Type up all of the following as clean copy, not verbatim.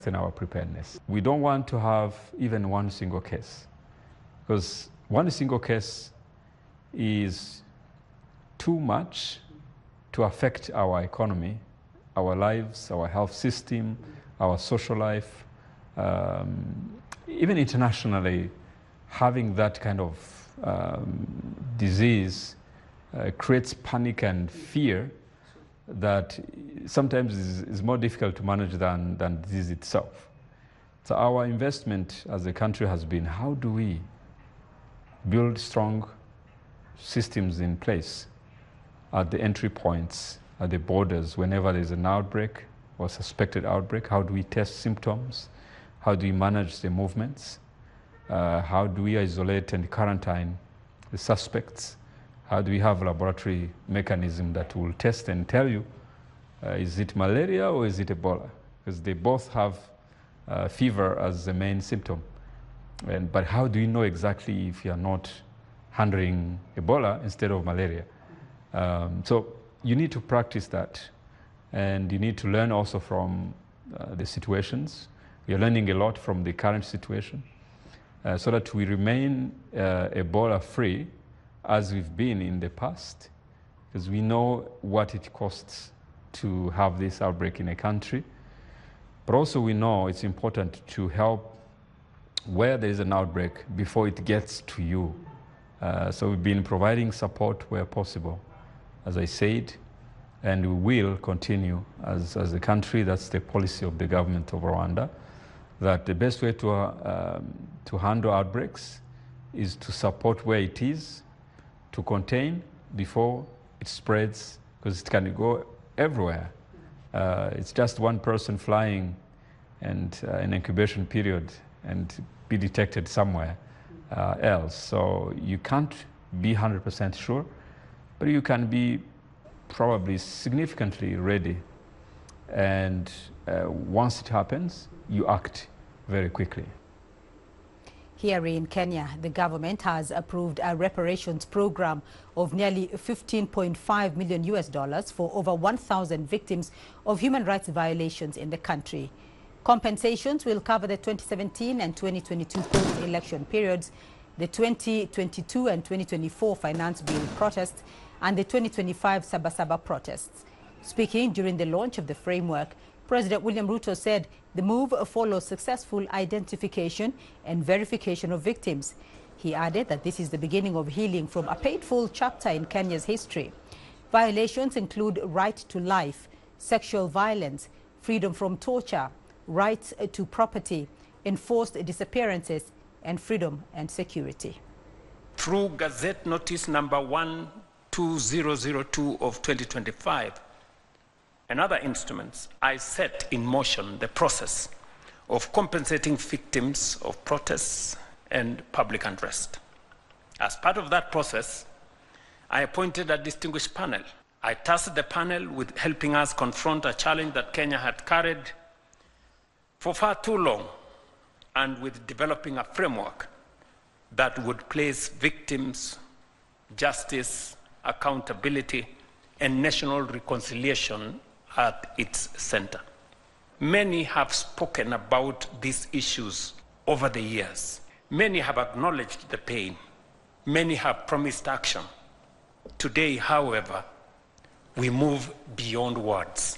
in our preparedness. We don't want to have even one single case, because one single case is too much to affect our economy, our lives, our health system, our social life. Even internationally, having that kind of disease creates panic and fear that sometimes is more difficult to manage than disease itself. So our investment as a country has been, how do we build strong systems in place at the entry points, at the borders, whenever there's an outbreak or suspected outbreak? How do we test symptoms? How do we manage the movements? How do we isolate and quarantine the suspects? How do we have a laboratory mechanism that will test and tell you, is it malaria or is it Ebola? Because they both have fever as the main symptom. But how do you know exactly if you are not handling Ebola instead of malaria? So you need to practice that, and you need to learn also from the situations. We are learning a lot from the current situation, so that we remain Ebola-free as we've been in the past, because we know what it costs to have this outbreak in a country. But also we know it's important to help where there is an outbreak before it gets to you. So we've been providing support where possible, as I said, and we will continue as a country. That's the policy of the government of Rwanda, that the best way to handle outbreaks is to support where it is, to contain before it spreads, because it can go everywhere. It's just one person flying and an incubation period and be detected somewhere else. So you can't be 100% sure, but you can be probably significantly ready. And once it happens, you act very quickly. Here in Kenya, the government has approved a reparations program of nearly $15.5 million for over 1,000 victims of human rights violations in the country. Compensations will cover the 2017 and 2022 post-election periods, the 2022 and 2024 finance bill protests, and the 2025 Sabasaba protests. Speaking during the launch of the framework, President William Ruto said the move follows successful identification and verification of victims. He added that this is the beginning of healing from a painful chapter in Kenya's history. Violations include right to life, sexual violence, freedom from torture, rights to property, enforced disappearances, and freedom and security. Through Gazette Notice number 12002 of 2025, and other instruments, I set in motion the process of compensating victims of protests and public unrest. As part of that process, I appointed a distinguished panel. I tasked the panel with helping us confront a challenge that Kenya had carried for far too long, and with developing a framework that would place victims, justice, accountability, and national reconciliation at its center. Many have spoken about these issues over the years. Many have acknowledged the pain. Many have promised action. Today, however, we move beyond words.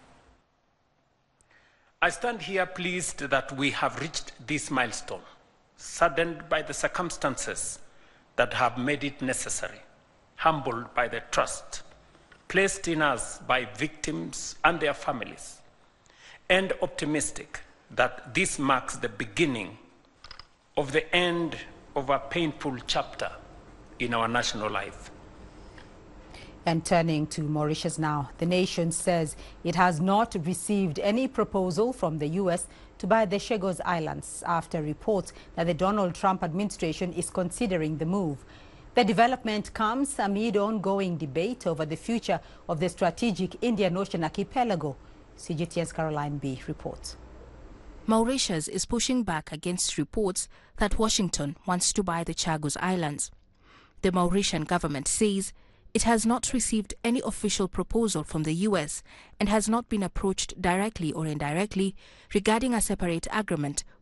I stand here pleased that we have reached this milestone, saddened by the circumstances that have made it necessary, humbled by the trust placed in us by victims and their families, and optimistic that this marks the beginning of the end of a painful chapter in our national life. And turning to Mauritius now, the nation says it has not received any proposal from the U.S. to buy the Chagos Islands after reports that the Donald Trump administration is considering the move. The development comes amid ongoing debate over the future of the strategic Indian Ocean archipelago. CGTN's Caroline B. reports. Mauritius is pushing back against reports that Washington wants to buy the Chagos Islands. The Mauritian government says it has not received any official proposal from the US and has not been approached directly or indirectly regarding a separate agreement